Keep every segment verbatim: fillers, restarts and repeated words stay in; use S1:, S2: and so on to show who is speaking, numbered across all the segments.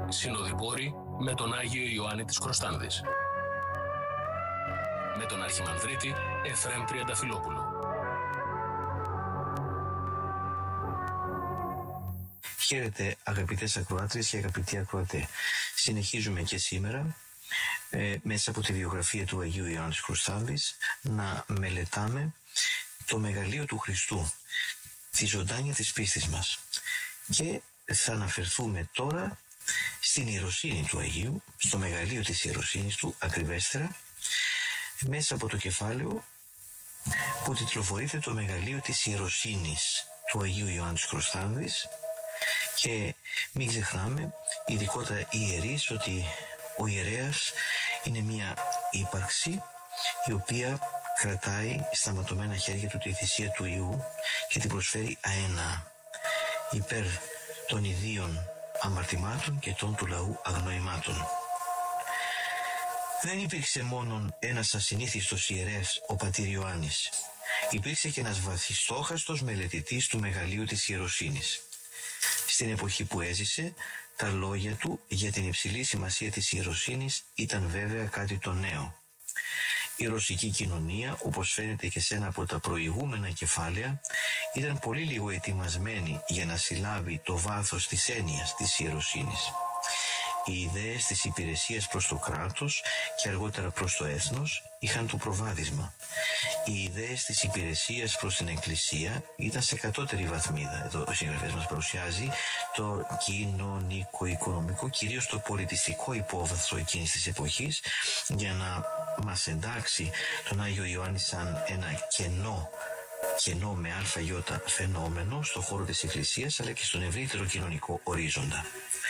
S1: Συνοδοιπόροι με τον Άγιο Ιωάννη της Κροστάνδης. Με τον Αρχιμανδρίτη Εφραίμ Τριανταφυλόπουλο.
S2: Χαίρετε αγαπητές ακροάτριες και αγαπητοί ακροατέ. Συνεχίζουμε και σήμερα ε, μέσα από τη βιογραφία του Αγίου Ιωάννη της Κροστάνδης να μελετάμε το μεγαλείο του Χριστού, τη ζωντάνια της πίστης μας. Και θα αναφερθούμε τώρα στην ιεροσύνη του Αγίου, στο μεγαλείο της ιεροσύνης του ακριβέστερα, μέσα από το κεφάλαιο που τιτλοφορείται το μεγαλείο της ιεροσύνης του Αγίου Ιωάννη της Κροστάνδης. Και μην ξεχνάμε, ειδικότερα οι ιερείς, ότι ο ιερέας είναι μια ύπαρξη η οποία κρατάει στα ματωμένα χέρια του τη θυσία του Ιού και την προσφέρει αένα υπέρ των ιδίων αμαρτημάτων και των του λαού αγνοημάτων. Δεν υπήρξε μόνον ένας ασυνήθιστος ιερέας, ο πατήρ Ιωάννης. Υπήρξε και ένας βαθιστόχαστος μελετητής του μεγαλείου της ιεροσύνης. Στην εποχή που έζησε, τα λόγια του για την υψηλή σημασία της ιεροσύνης ήταν βέβαια κάτι το νέο. Η ρωσική κοινωνία, όπως φαίνεται και σε ένα από τα προηγούμενα κεφάλαια, ήταν πολύ λίγο ετοιμασμένη για να συλλάβει το βάθος της έννοιας της ιεροσύνης. Οι ιδέες της υπηρεσίας προς το κράτος και αργότερα προς το έθνος είχαν το προβάδισμα. Οι ιδέες της υπηρεσίας προς την Εκκλησία ήταν σε κατώτερη βαθμίδα. Εδώ ο συγγραφέας μας παρουσιάζει το κοινωνικο-οικονομικό, κυρίως το πολιτιστικό υπόβαθρο εκείνης της εποχής, για να μας εντάξει τον Άγιο Ιωάννη σαν ένα κενό κενό με αλφα-γιώτα φαινόμενο στο χώρο της Εκκλησίας, αλλά και στον ευρύτερο κοινωνικό ορίζοντα.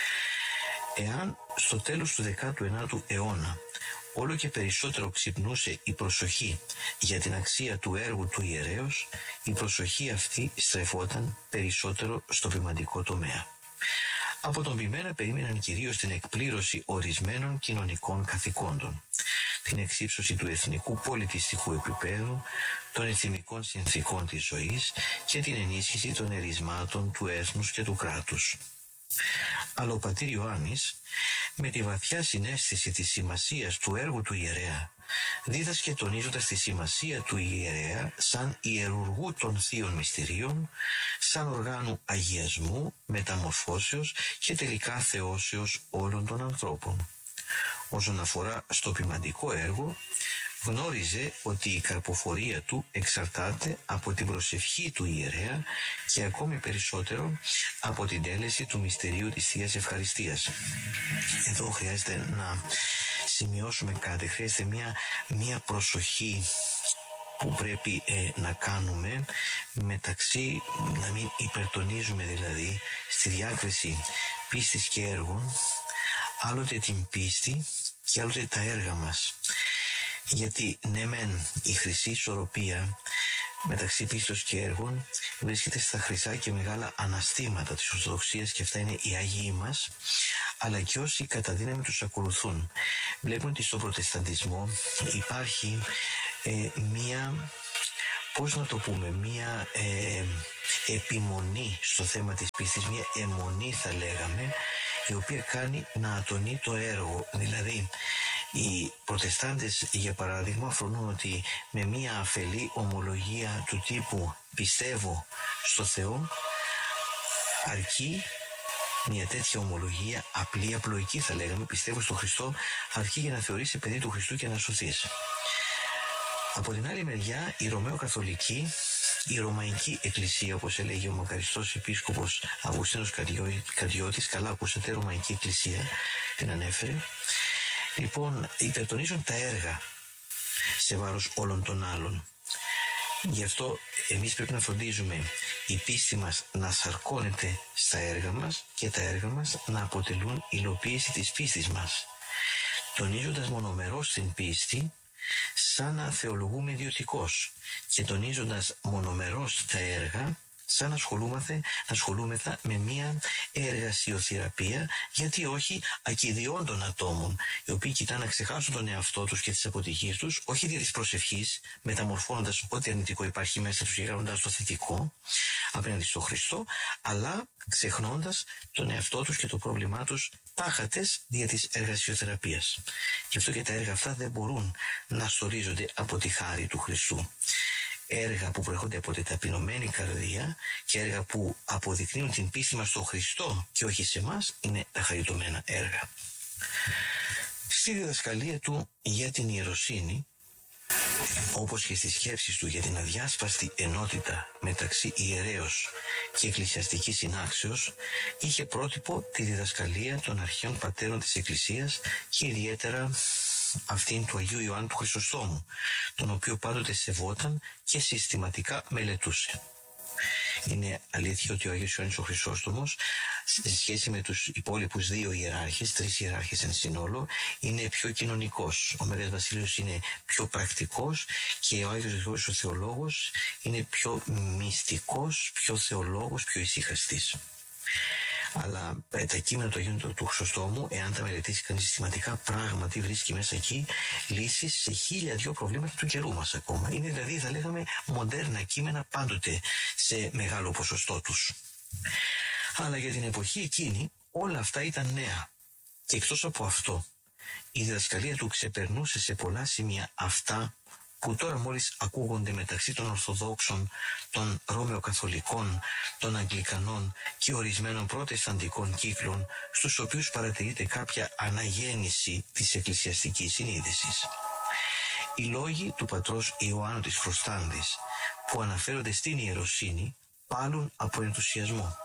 S2: Εάν στο τέλος του δέκατου ενάτου αιώνα όλο και περισσότερο ξυπνούσε η προσοχή για την αξία του έργου του ιερέως, η προσοχή αυτή στρεφόταν περισσότερο στο ποιμαντικό τομέα. Από τον ποιμένα περίμεναν κυρίως την εκπλήρωση ορισμένων κοινωνικών καθηκόντων, την εξύψωση του εθνικού πολιτιστικού επίπεδου, των εθνικών συνθήκων της ζωής και την ενίσχυση των ερισμάτων του έθνους και του κράτους. Αλλά ο πατήρ Ιωάννης, με τη βαθιά συναίσθηση της σημασίας του έργου του ιερέα, δίδασκε τονίζοντας τη σημασία του ιερέα σαν ιερουργού των θείων μυστηρίων, σαν οργάνου αγιασμού, μεταμορφώσεως και τελικά θεώσεως όλων των ανθρώπων. Όσον αφορά στο ποιμαντικό έργο, γνώριζε ότι η καρποφορία του εξαρτάται από την προσευχή του ιερέα και ακόμη περισσότερο από την τέλεση του μυστηρίου της Θείας Ευχαριστίας. Εδώ χρειάζεται να σημειώσουμε κάτι, χρειάζεται μια, μια προσοχή που πρέπει ε, να κάνουμε μεταξύ, να μην υπερτονίζουμε δηλαδή στη διάκριση πίστης και έργων, άλλοτε την πίστη και άλλοτε τα έργα μας. Γιατί ναι μεν η χρυσή ισορροπία μεταξύ πίστος και έργων βρίσκεται στα χρυσά και μεγάλα αναστήματα της Ορθοδοξίας, και αυτά είναι οι Άγιοι μας, αλλά και όσοι κατά δύναμη τους ακολουθούν. Βλέπουν ότι στον Προτεσταντισμό υπάρχει ε, μία, πώς να το πούμε, μία ε, επιμονή στο θέμα της πίστης, μία αιμονή θα λέγαμε, η οποία κάνει να ατονεί το έργο. Δηλαδή οι Προτεστάντες, για παράδειγμα, φρονούν ότι με μία αφελή ομολογία του τύπου πιστεύω στο Θεό αρκεί. Μια τέτοια ομολογία, απλή, απλοϊκή θα λέγαμε, πιστεύω στον Χριστό, αρκεί για να θεωρήσει παιδί του Χριστού και να σωθείς. Από την άλλη μεριά, η Ρωμαιοκαθολική, η Ρωμαϊκή Εκκλησία, όπως έλεγε ο μακαριστός επίσκοπος Αυγουστίνος Καρδιώτης, καλά ακούσατε, Ρωμαϊκή Εκκλησία την ανέφερε, λοιπόν, υπερτονίζουν τα έργα σε βάρος όλων των άλλων. Γι' αυτό εμείς πρέπει να φροντίζουμε η πίστη μας να σαρκώνεται στα έργα μας και τα έργα μας να αποτελούν υλοποίηση της πίστης μας, τονίζοντας μονομερώς την πίστη σαν να θεολογούμε ιδιωτικώς και τονίζοντας μονομερώς τα έργα σαν να ασχολούμαστε, να ασχολούμεθα με μια εργασιοθεραπεία, γιατί όχι ακηδιών των ατόμων, οι οποίοι κοιτάνε να ξεχάσουν τον εαυτό τους και τις αποτυχίες τους, όχι δια της προσευχής, μεταμορφώνοντας ό,τι αρνητικό υπάρχει μέσα τους και κάνοντας το θετικό απέναντι στον Χριστό, αλλά ξεχνώντας τον εαυτό τους και το πρόβλημά τους τάχατες δια της εργασιοθεραπείας. Γι' αυτό και τα έργα αυτά δεν μπορούν να στορίζονται από τη χάρη του Χριστού. Έργα που προέρχονται από την ταπεινωμένη καρδία και έργα που αποδεικνύουν την πίστη μας στον Χριστό και όχι σε εμάς είναι τα χαριτωμένα έργα. Στη διδασκαλία του για την ιεροσύνη, όπως και στις σκέψεις του για την αδιάσπαστη ενότητα μεταξύ ιερέως και εκκλησιαστικής συνάξεως, είχε πρότυπο τη διδασκαλία των αρχαίων πατέρων της Εκκλησίας και ιδιαίτερα αυτήν του Αγίου Ιωάννου του Χρυσοστόμου, τον οποίο πάντοτε σεβόταν και συστηματικά μελετούσε. Είναι αλήθεια ότι ο Άγιος Ιωάννης ο Χρυσόστομος, σε σχέση με τους υπόλοιπους δύο ιεράρχες, τρεις ιεράρχες εν συνόλο, είναι πιο κοινωνικός. Ο Μέγας Βασίλειος είναι πιο πρακτικός και ο Άγιος Γρηγόρης ο Θεολόγος είναι πιο μυστικός, πιο θεολόγος, πιο ησυχαστής. Αλλά ε, τα κείμενα του Αγίου του Χρυσοστόμου, εάν τα μελετήσει κανείς συστηματικά, πράγματι βρίσκει μέσα εκεί λύσεις σε χίλια δυο προβλήματα του καιρού μας ακόμα. Είναι δηλαδή, θα λέγαμε, μοντέρνα κείμενα πάντοτε σε μεγάλο ποσοστό τους. Αλλά για την εποχή εκείνη όλα αυτά ήταν νέα. Και εκτός από αυτό, η διδασκαλία του ξεπερνούσε σε πολλά σημεία αυτά που τώρα μόλις ακούγονται μεταξύ των Ορθοδόξων, των Ρωμαιοκαθολικών, των Αγγλικανών και ορισμένων προτεσταντικών κύκλων, στους οποίους παρατηρείται κάποια αναγέννηση της εκκλησιαστικής συνείδησης. Οι λόγοι του πατρός Ιωάννου της Φροστάνδης που αναφέρονται στην ιεροσύνη πάλουν από ενθουσιασμό.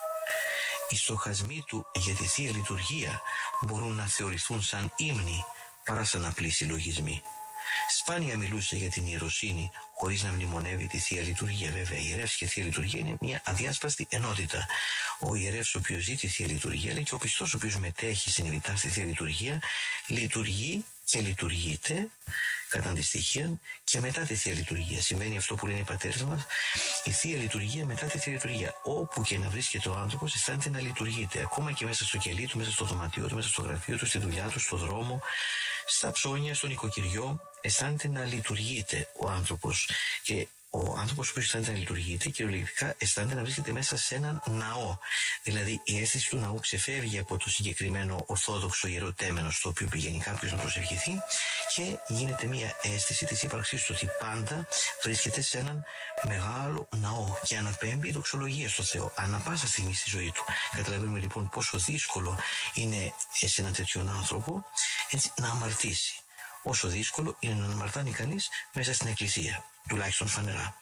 S2: Οι στοχασμοί του για τη Θεία Λειτουργία μπορούν να θεωρηθούν σαν ύμνοι παρά σαν απλοί συλλογισμοί. Σπάνια μιλούσε για την ιεροσύνη χωρίς να μνημονεύει τη Θεία Λειτουργία. Βέβαια, η ιερεύς και η Θεία Λειτουργία είναι μια αδιάσπαστη ενότητα. Ο ιερεύς ο οποίος ζει τη Θεία Λειτουργία, λέει, και ο πιστός ο οποίος μετέχει συνειδητά στη Θεία Λειτουργία, λειτουργεί και λειτουργείται κατά αντιστοιχεία και μετά τη Θεία Λειτουργία. Συμβαίνει αυτό που λένε οι πατέρες μας, η Θεία Λειτουργία μετά τη Θεία Λειτουργία. Όπου και να βρίσκεται ο άνθρωπος, αισθάνεται να λειτουργείται. Ακόμα και μέσα στο κελί του, μέσα στο δωματιό του, μέσα στο γραφείο του, στη δουλειά του, στο δρόμο, στα ψώνια, στο νοικοκυριό, αισθάνεται να λειτουργείται ο άνθρωπος. Και ο άνθρωπος που αισθάνεται να λειτουργείται, κυριολεκτικά αισθάνεται να βρίσκεται μέσα σε έναν ναό. Δηλαδή η αίσθηση του ναού ξεφεύγει από το συγκεκριμένο ορθόδοξο ιερό τέμενο στο οποίο πηγαίνει κάποιος να προσευχηθεί και γίνεται μια αίσθηση της ύπαρξής του, ότι πάντα βρίσκεται σε έναν μεγάλο ναό και αναπέμπει δοξολογία στο Θεό ανά πάσα στιγμή στη ζωή του. Καταλαβαίνουμε λοιπόν πόσο δύσκολο είναι σε έναν τέτοιον άνθρωπο έτσι, να αμαρτήσει. Όσο δύσκολο είναι να αμαρτάνει κανείς μέσα στην εκκλησία, τουλάχιστον φανερά.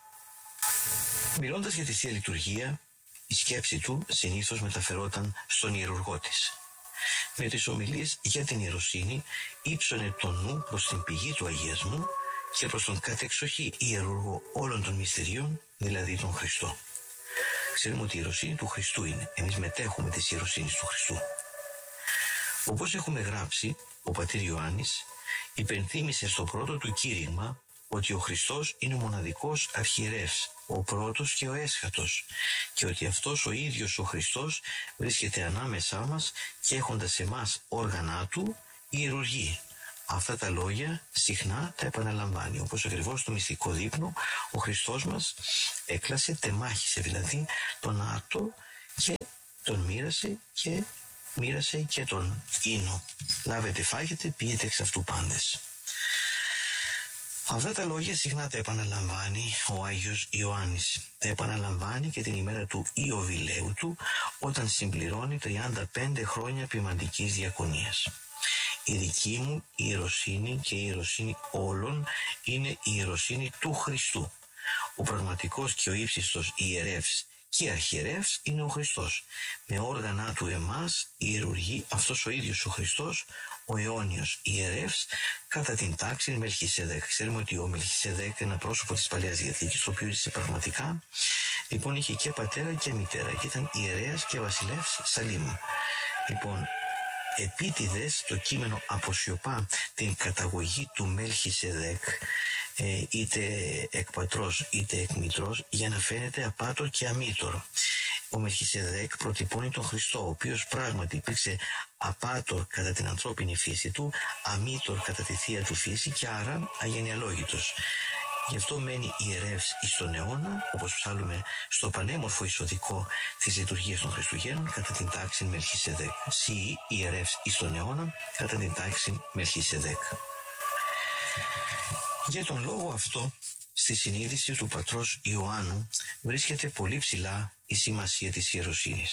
S2: Μιλώντας για τη Θεία Λειτουργία, η σκέψη του συνήθως μεταφερόταν στον ιερουργό της. Με τις ομιλίες για την ιεροσύνη ύψωνε τον νου προς την πηγή του αγιασμού και προς τον κατεξοχή ιερουργό όλων των μυστηρίων, δηλαδή τον Χριστό. Ξέρουμε ότι η ιεροσύνη του Χριστού είναι. Εμείς μετέχουμε της ιεροσύνης του Χριστού. Όπως έχουμε γράψει, ο πατήρ Ιωάννης υπενθύμησε στο πρώτο του κήρυγμα ότι ο Χριστός είναι ο μοναδικός αρχιερεύς, ο πρώτος και ο έσχατος, και ότι αυτός ο ίδιος ο Χριστός βρίσκεται ανάμεσά μας και έχοντας εμάς όργανά του ιερουργεί. Αυτά τα λόγια συχνά τα επαναλαμβάνει, όπως ακριβώς στο μυστικό δείπνο ο Χριστός μας έκλασε, τεμάχισε δηλαδή τον άρτο και τον μοίρασε και μοίρασε και τον ίνο. Λάβετε, φάγετε, πίετε εξ αυτού πάντες. Αυτά τα λόγια συχνά τα επαναλαμβάνει ο Άγιος Ιωάννης. Τα επαναλαμβάνει και την ημέρα του Ιωβιλέου του, όταν συμπληρώνει τριάντα πέντε χρόνια ποιμαντικής διακονίας. Η δική μου ιεροσύνη και η ιεροσύνη όλων είναι η ιεροσύνη του Χριστού. Ο πραγματικός και ο ύψιστος ιερεύς και αρχιερεύς είναι ο Χριστός. Με όργανά του εμάς ιερουργεί αυτός ο ίδιος ο Χριστός, ο αιώνιος ιερεύς, κατά την τάξη Μελχισεδέκ. Ξέρουμε ότι ο Μελχισεδέκ είναι ένα πρόσωπο της Παλαιάς Διαθήκης, το οποίο ζήσε πραγματικά. Λοιπόν, είχε και πατέρα και μητέρα και ήταν ιερέας και βασιλεύς Σαλήμ. Λοιπόν, επίτηδες το κείμενο αποσιωπά την καταγωγή του Μελχισεδέκ, ε, είτε εκ πατρός είτε εκ μητρός, για να φαίνεται απάτορ και αμήτωρ. Ο Μελχισεδέκ προτυπώνει τον Χριστό, ο οποίος πράγματι υπήρξε απάτορ κατά την ανθρώπινη φύση του, αμήτωρ κατά τη θεία του φύση και άρα αγενεαλόγητος. Γι' αυτό μένει ιερεύς εις τον αιώνα, όπως ψάλλουμε στο πανέμορφο εισοδικό της λειτουργίας των Χριστουγέννων, κατά την τάξη Μελχισεδέκ. Σύ ιερεύς εις τον αιώνα, κατά την τάξη Μελχισεδέκ. Για τον λόγο αυτό, στη συνείδηση του πατρός Ιωάννου βρίσκεται πολύ ψηλά η σημασία της ιεροσύνης.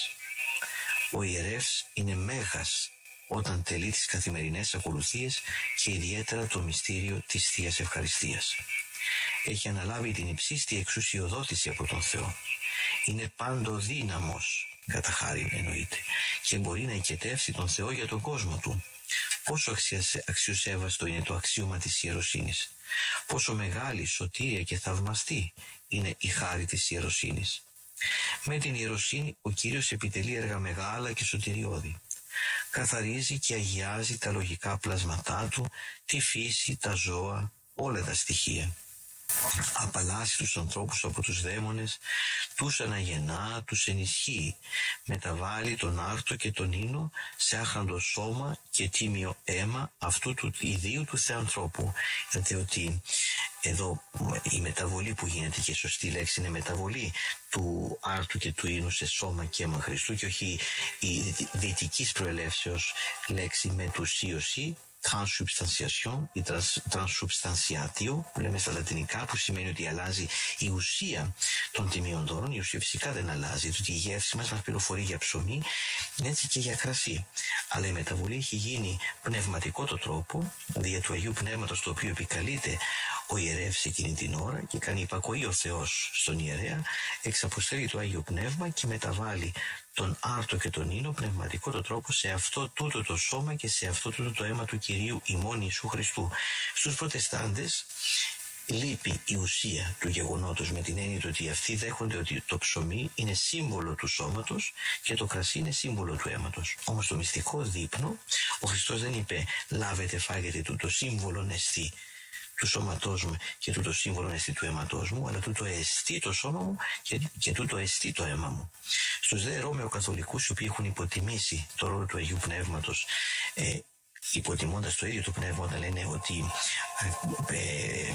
S2: Ο ιερεύς είναι μέγας όταν τελεί τις καθημερινές ακολουθίες και ιδιαίτερα το μυστήριο της Θείας Ευχαριστίας. Έχει αναλάβει την υψίστη εξουσιοδότηση από τον Θεό. Είναι παντοδύναμος, κατά χάριν εννοείται, και μπορεί να οικετεύσει τον Θεό για τον κόσμο του. Πόσο αξιοσέβαστο είναι το αξίωμα της ιεροσύνης. Πόσο μεγάλη, σωτήρια και θαυμαστή είναι η χάρη της ιεροσύνης. Με την ιεροσύνη ο Κύριος επιτελεί έργα μεγάλα και σωτηριώδη. Καθαρίζει και αγιάζει τα λογικά πλάσματά του, τη φύση, τα ζώα, όλα τα στοιχεία. Απαλλάσσει τους ανθρώπους από τους δαίμονες, τους αναγεννά, τους ενισχύει, μεταβάλλει τον άρτο και τον ίνο σε άχραντο σώμα και τίμιο αίμα αυτού του ιδίου του Θεανθρώπου. Γιατί ότι εδώ η μεταβολή που γίνεται, και σωστή λέξη είναι μεταβολή του άρτου και του ίνου σε σώμα και αίμα Χριστού, και όχι η δυτικής προελεύσεως λέξη μετουσίωση, transubstantiation ή transsubstantiatio που λέμε στα λατινικά, που σημαίνει ότι αλλάζει η ουσία των τιμίων δώρων. Η ουσία φυσικά δεν αλλάζει, διότι η γεύση μας μας πληροφορεί για ψωμί, έτσι και για κρασί. Αλλά η μεταβολή έχει γίνει πνευματικό το τρόπο, δια του Αγίου Πνεύματος, το οποίο επικαλείται ο ιερεύς εκείνη την ώρα και κάνει υπακοή ο Θεός στον ιερέα, εξαποστέλει το Άγιο Πνεύμα και μεταβάλλει τον άρτο και τον ίνο πνευματικό το τρόπο σε αυτό τούτο το σώμα και σε αυτό τούτο το αίμα του Κυρίου ημών Ιησού Χριστού. Στους προτεστάντες λείπει η ουσία του γεγονότος, με την έννοια ότι αυτοί δέχονται ότι το ψωμί είναι σύμβολο του σώματος και το κρασί είναι σύμβολο του αίματος. Όμως το μυστικό δείπνο, ο Χριστός δεν είπε λάβετε φάγετε τούτο σύμβολον εστί του σώματός μου και τούτο σύμβολο εστί του αίματός μου, αλλά τούτο εστί το σώμα μου και, και τούτο εστί το αίμα μου. Στους δε Ρώμαιο-Καθολικούς, οι οποίοι έχουν υποτιμήσει το ρόλο του Αγίου Πνεύματος, ε, υποτιμώντας το ίδιο το Πνεύμα, όταν λένε ότι ε, ε,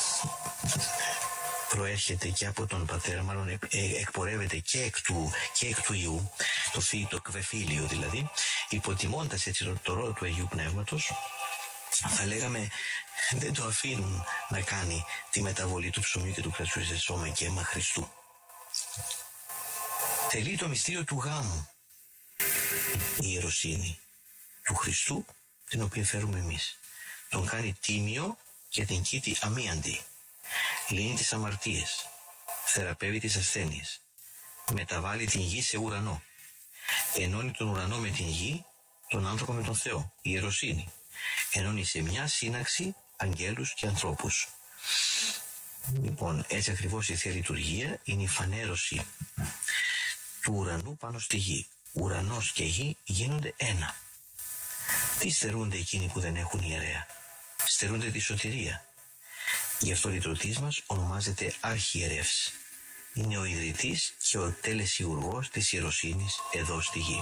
S2: προέρχεται και από τον Πατέρα, μάλλον ε, ε, εκπορεύεται και εκ του, και εκ του Ιού, το φύ, το κβεφίλιο δηλαδή, υποτιμώντας έτσι το, το ρόλο του Αγίου Πνεύματος, θα λέγαμε δεν το αφήνουν να κάνει τη μεταβολή του ψωμιού και του κρασιού σε σώμα και αίμα Χριστού. Τελεί το μυστήριο του γάμου η ιεροσύνη του Χριστού, την οποία φέρουμε εμείς. Τον κάνει τίμιο και την κήτη αμίαντη. Λύνει τις αμαρτίες, θεραπεύει τις ασθένειες, μεταβάλλει την γη σε ουρανό, ενώνει τον ουρανό με την γη, τον άνθρωπο με τον Θεό, η ιεροσύνη. Ενώνει σε μια σύναξη αγγέλους και ανθρώπους. Λοιπόν, έτσι ακριβώς η Θεία Λειτουργία είναι η φανέρωση του ουρανού πάνω στη γη. Ουρανός και γη γίνονται ένα. Τι στερούνται εκείνοι που δεν έχουν ιερέα? Στερούνται τη σωτηρία. Γι' αυτό ο λυτρωτής μας ονομάζεται Αρχιερεύς. Είναι ο ιδρυτής και ο τελεσιουργός της ιεροσύνης εδώ στη γη.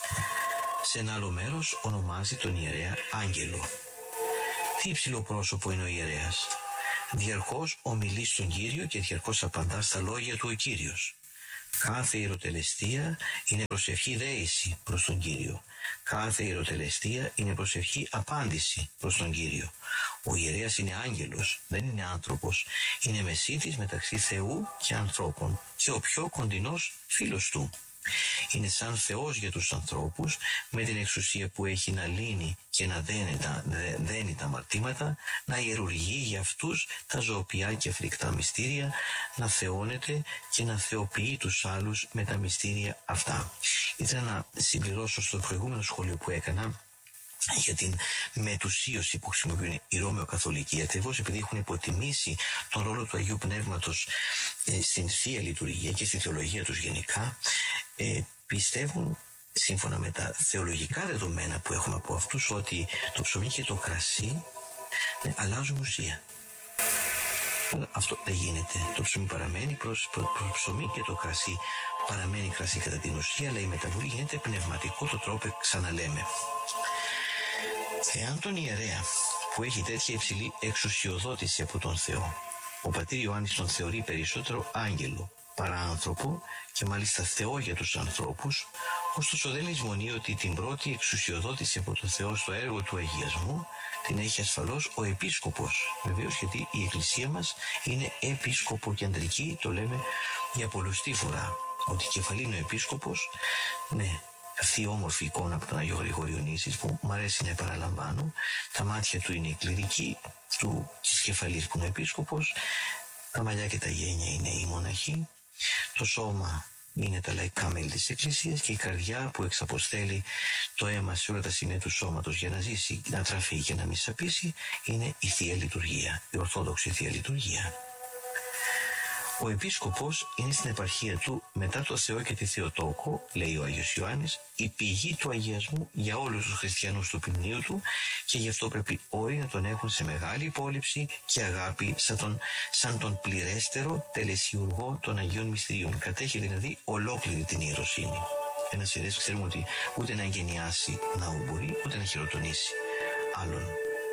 S2: Σε ένα άλλο μέρος ονομάζει τον ιερέα Άγγελο. Τι υψηλό πρόσωπο είναι ο ιερέας? Διαρκώς ομιλεί στον Κύριο και διαρκώς απαντά στα λόγια του ο Κύριος. Κάθε ιεροτελεστία είναι προσευχή δέηση προς τον Κύριο. Κάθε ιεροτελεστία είναι προσευχή απάντηση προς τον Κύριο. Ο ιερέας είναι άγγελος, δεν είναι άνθρωπος. Είναι μεσίτης μεταξύ Θεού και ανθρώπων και ο πιο κοντινός φίλος του. Είναι σαν Θεός για τους ανθρώπους, με την εξουσία που έχει να λύνει και να δένει τα, δένει τα αμαρτήματα, να ιερουργεί για αυτούς τα ζωοποιά και φρικτά μυστήρια, να θεώνεται και να θεοποιεί τους άλλους με τα μυστήρια αυτά. Ήθελα να συμπληρώσω στο προηγούμενο σχόλιο που έκανα για την μετουσίωση που χρησιμοποιούν οι Ρώμαιο-Καθολικοί, ακριβώς επειδή έχουν υποτιμήσει τον ρόλο του Αγίου Πνεύματος ε, στην Θεία Λειτουργία και στη θεολογία τους γενικά, ε, πιστεύουν, σύμφωνα με τα θεολογικά δεδομένα που έχουμε από αυτούς, ότι το ψωμί και το κρασί ε, αλλάζουν ουσία. Αυτό δεν γίνεται. Το ψωμί παραμένει προς, προς, προς ψωμί και το κρασί παραμένει κρασί κατά την ουσία, αλλά η μεταβολή γίνεται πνευματικό το τρόπο, ξαναλέμε. Εάν τον ιερέα που έχει τέτοια υψηλή εξουσιοδότηση από τον Θεό Ο πατήρ Ιωάννης τον θεωρεί περισσότερο άγγελο παρά άνθρωπο και μάλιστα Θεό για τους ανθρώπους, ωστόσο δεν λησμονεί ότι την πρώτη εξουσιοδότηση από τον Θεό στο έργο του αγιασμού την έχει ασφαλώς ο επίσκοπος. Βεβαίως, γιατί η Εκκλησία μας είναι επισκοποκεντρική, το λέμε για πολλωστή φορά, ότι κεφαλήν ο επίσκοπος, ναι, αυτή η όμορφη εικόνα από τον Άγιο Γρηγόριο Νήσης που μου αρέσει να επαναλαμβάνω, τα μάτια του είναι η κληρική, του της κεφαλής που είναι ο επίσκοπος, τα μαλλιά και τα γένια είναι οι μοναχοί, το σώμα είναι τα λαϊκά μέλη της Εκκλησίας και η καρδιά που εξαποστέλει το αίμα σε όλα τα σημεία του σώματος για να ζήσει, να τραφεί και να μη σαπίσει, είναι η Θεία Λειτουργία, η Ορθόδοξη Θεία Λειτουργία. Ο επίσκοπος είναι στην επαρχία του μετά το Θεό και τη Θεοτόκο, λέει ο Άγιος Ιωάννης, η πηγή του αγιασμού για όλους τους χριστιανούς του ποιμνίου του και γι' αυτό πρέπει όλοι να τον έχουν σε μεγάλη υπόλοιψη και αγάπη σαν τον, σαν τον πληρέστερο τελεσιουργό των Αγίων Μυστηρίων. Κατέχει δηλαδή ολόκληρη την ιεροσύνη. Ένας ιερέας ξέρουμε ότι ούτε να εγκαινιάσει ναό μπορεί, ούτε να χειροτονήσει άλλον.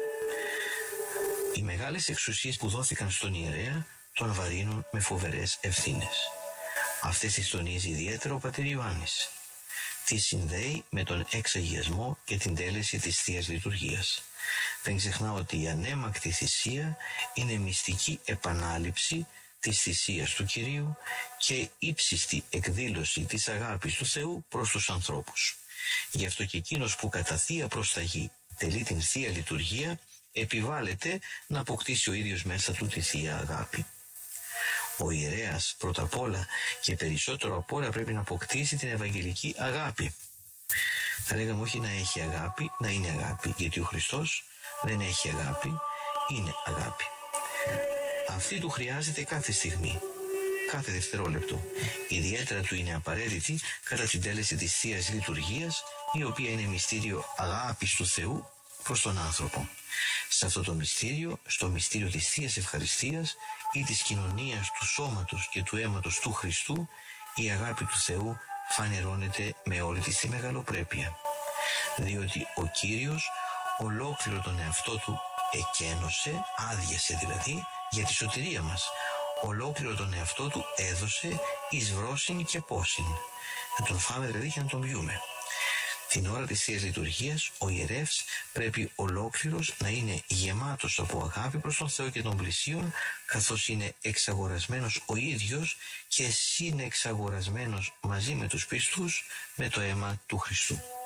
S2: Οι μεγάλες εξουσίες που δόθηκαν στον ιερέα τον βαρύνουν με φοβερές ευθύνες. Αυτές τις τονίζει ιδιαίτερα ο πατήρ Ιωάννης. Τι συνδέει με τον εξαγιασμό και την τέλεση της Θείας Λειτουργίας. Δεν ξεχνά ότι η ανέμακτη θυσία είναι μυστική επανάληψη της θυσίας του Κυρίου και ύψιστη εκδήλωση της αγάπης του Θεού προς τους ανθρώπους. Γι' αυτό και εκείνος που κατά θεία προσταγή τελεί την Θεία Λειτουργία επιβάλλεται να αποκτήσει ο ίδιος μέσα του τη Θεία Αγάπη. Ο ιερέας πρώτα απ' όλα και περισσότερο απ' όλα πρέπει να αποκτήσει την Ευαγγελική αγάπη. Θα λέγαμε όχι να έχει αγάπη, να είναι αγάπη, γιατί ο Χριστός δεν έχει αγάπη, είναι αγάπη. Αυτή του χρειάζεται κάθε στιγμή, κάθε δευτερόλεπτο. Ιδιαίτερα του είναι απαραίτητη κατά την τέλεση της Θείας Λειτουργίας, η οποία είναι μυστήριο αγάπης του Θεού προς τον άνθρωπο. Σε αυτό το μυστήριο, στο μυστήριο της Θείας Ευχαριστίας ή της κοινωνίας του σώματος και του αίματος του Χριστού, η αγάπη του Θεού φανερώνεται με όλη της τη μεγαλοπρέπεια. Διότι ο Κύριος ολόκληρο τον εαυτό του εκένωσε, άδειασε δηλαδή, για τη σωτηρία μας. Ολόκληρο τον εαυτό του έδωσε εις βρόσιν και πόσιν. Να τον φάμε δηλαδή και να τον πιούμε. Την ώρα της Θείας Λειτουργίας, ο ιερεύς πρέπει ολόκληρος να είναι γεμάτος από αγάπη προς τον Θεό και τον πλησίον, καθώς είναι εξαγορασμένος ο ίδιος και συνεξαγορασμένος μαζί με τους πιστούς με το αίμα του Χριστού.